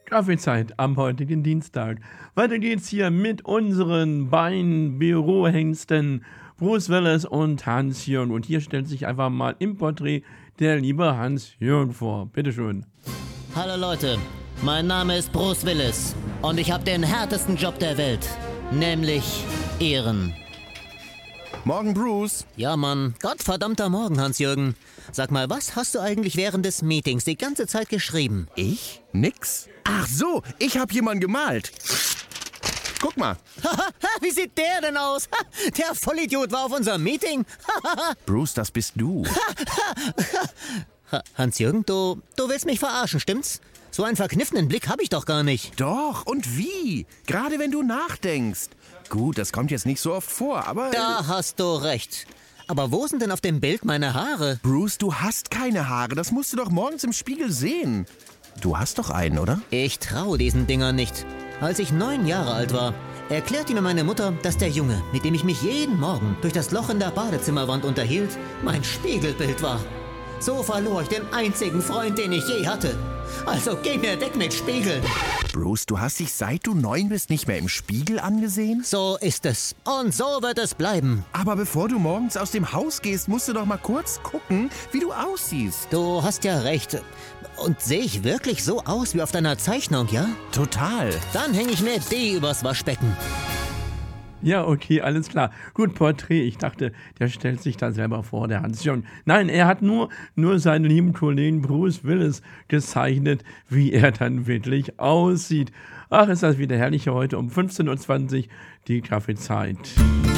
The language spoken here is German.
Kaffeezeit am heutigen Dienstag. Weiter geht's hier mit unseren beiden Bürohengsten Bruce Willis und Hans-Jürgen. Und hier stellt sich einfach mal im Porträt der liebe Hans-Jürgen vor. Bitteschön. Hallo Leute, mein Name ist Bruce Willis und ich habe den härtesten Job der Welt, nämlich Ehren. Morgen, Bruce. Ja, Mann. Gottverdammter Morgen, Hans-Jürgen. Sag mal, was hast du eigentlich während des Meetings die ganze Zeit geschrieben? Ich? Nix. Ach so, ich hab jemanden gemalt. Guck mal. Wie sieht der denn aus? Der Vollidiot war auf unserem Meeting. Bruce, das bist du. Hans-Jürgen, du willst mich verarschen, stimmt's? So einen verkniffenen Blick habe ich doch gar nicht. Doch, und wie? Gerade wenn du nachdenkst. Gut, das kommt jetzt nicht so oft vor, aber... Da hast du recht. Aber wo sind denn auf dem Bild meine Haare? Bruce, du hast keine Haare. Das musst du doch morgens im Spiegel sehen. Du hast doch einen, oder? Ich traue diesen Dingern nicht. Als ich 9 Jahre alt war, erklärte mir meine Mutter, dass der Junge, mit dem ich mich jeden Morgen durch das Loch in der Badezimmerwand unterhielt, mein Spiegelbild war. So verlor ich den einzigen Freund, den ich je hatte. Also geh mir weg mit Spiegel. Bruce, du hast dich seit du 9 bist nicht mehr im Spiegel angesehen? So ist es. Und so wird es bleiben. Aber bevor du morgens aus dem Haus gehst, musst du doch mal kurz gucken, wie du aussiehst. Du hast ja recht. Und sehe ich wirklich so aus wie auf deiner Zeichnung, ja? Total. Dann hänge ich mir die übers Waschbecken. Ja, okay, alles klar. Gut, Porträt. Ich dachte, der stellt sich da selber vor, der Hans-Jürgen. Nein, er hat nur seinen lieben Kollegen Bruce Willis gezeichnet, wie er dann wirklich aussieht. Ach, ist das wieder herrlich hier heute um 15:20 Uhr, die Kaffeezeit.